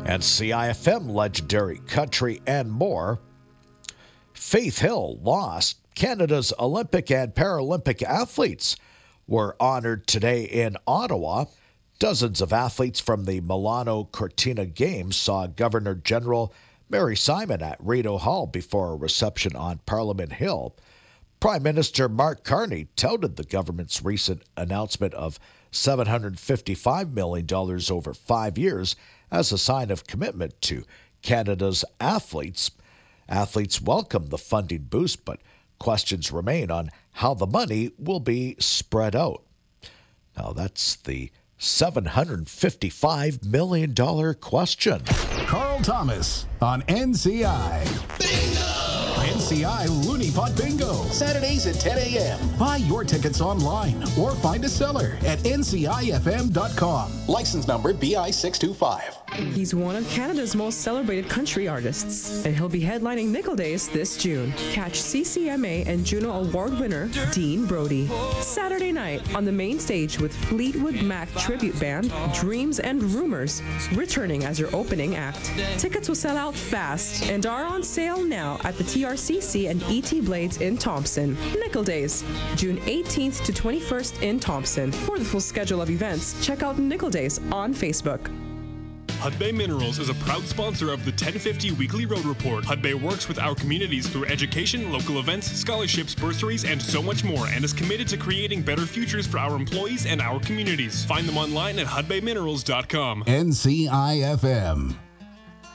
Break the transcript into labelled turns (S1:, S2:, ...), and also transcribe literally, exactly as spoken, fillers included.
S1: N C I F M, Legendary Country, and more. Faith Hill lost. Canada's Olympic and Paralympic athletes were honored today in Ottawa. Dozens of athletes from the Milano Cortina Games saw Governor General Mary Simon at Rideau Hall before a reception on Parliament Hill. Prime Minister Mark Carney touted the government's recent announcement of seven hundred fifty-five million dollars over five years as a sign of commitment to Canada's athletes. Athletes welcomed the funding boost, but questions remain on how the money will be spread out. Now, that's the seven hundred fifty-five million dollars question.
S2: Carl Thomas on N C I. Bingo! N C I Looney Pot Bingo, Saturdays at ten a.m. Buy your tickets online or find a seller at N C I F M dot com. License number B I six two five.
S3: He's one of Canada's most celebrated country artists, and he'll be headlining Nickel Days this June. Catch C C M A and Juno Award winner Dean Brody Saturday night on the main stage with Fleetwood Mac tribute band Dreams and Rumors returning as your opening act. Tickets will sell out fast and are on sale now at the T R C C and E T Blades in Thompson. Nickel Days, June eighteenth to twenty-first in Thompson. For the full schedule of events, check out Nickel Days on Facebook.
S4: Hudbay Minerals is a proud sponsor of the ten fifty Weekly Road Report. Hudbay works with our communities through education, local events, scholarships, bursaries, and so much more, and is committed to creating better futures for our employees and our communities. Find them online at hudbay minerals dot com.
S2: N C I F M.